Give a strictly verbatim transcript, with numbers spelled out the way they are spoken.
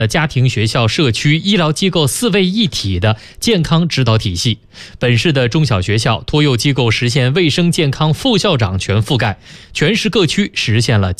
呃家庭、学校、社区、医疗机构四位一体的健康指导体系。本市的中小学校、托幼机构实现卫生健康副校长全覆盖，全市各区实现了